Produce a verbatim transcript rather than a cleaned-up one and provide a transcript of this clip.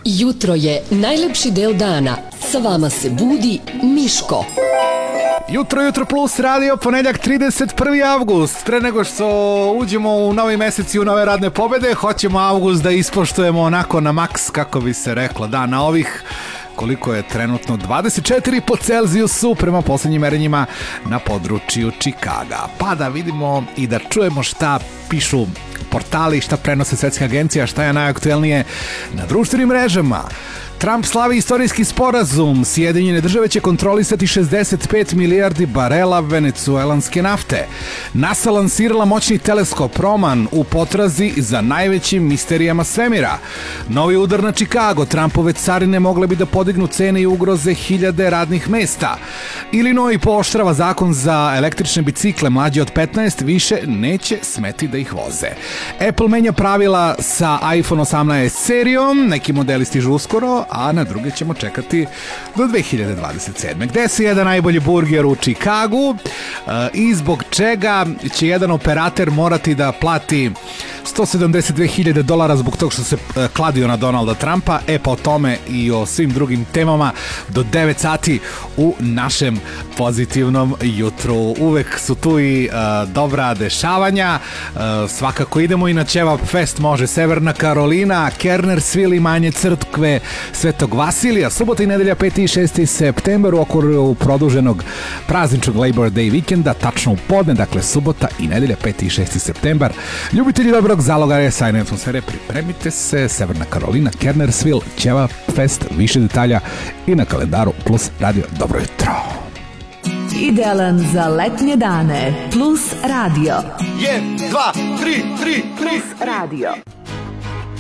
Jutro je najlepši deo dana. Sa vama se budi Miško. Jutro, Jutro Plus, radio, ponedjeljak trideset prvi avgust. Pre nego što uđemo u novi mesec i u nove radne pobede, hoćemo avgust da ispoštujemo onako na maks, kako bi se reklo, da, na ovih koliko je trenutno dvadeset četiri po Celzijusu prema poslednjim merenjima na području Čikaga. Pa da vidimo i da čujemo šta pišu portali, šta prenose svetska agencija, šta je najaktuelnije na društvenim mrežama. Trump slavi istorijski sporazum. Sjedinjene države će kontrolisati šezdeset pet milijardi barela venecuelanske nafte. NASA lansirala moćni teleskop Roman u potrazi za najvećim misterijama svemira. Novi udar na Čikago. Trumpove carine mogle bi da podignu cene i ugroze hiljade radnih mesta. Illinois pooštrava zakon za električne bicikle mlađe od petnaest, više neće smeti da ih voze. Apple menja pravila sa iPhone osamnaest serijom, neki modeli stižu uskoro, a na druge ćemo čekati do dve hiljade dvadeset sedme. Gde se jede najbolji burger u Čikagu i zbog čega će jedan operater morati da plati sto sedamdeset dve hiljade dolara zbog toga što se kladio na Donalda Trumpa. E pa o tome i o svim drugim temama do devet sati u našem pozitivnom jutru. Uvek su tu i uh, dobra dešavanja. Uh, svakako idemo i na Ćevap Fest, može Severna Karolina, Kernersville, imanje crkve Svetog Vasilija, subota i nedelja peti i šesti septembar u okviru produženog prazničnog Labor Day vikenda, tačno u podne, dakle subota i nedelja peti i šesti septembar. Ljubitelji dobrog zalogaja, sajne atmosfere, pripremite se. Severna Karolina, Kernersville, Ćevap Fest, više detalja i na kalendaru Plus radio. Dobro jutro. Idealan za letnje dane. Plus radio. jedan, dva, tri, tri, tri. Plus radio.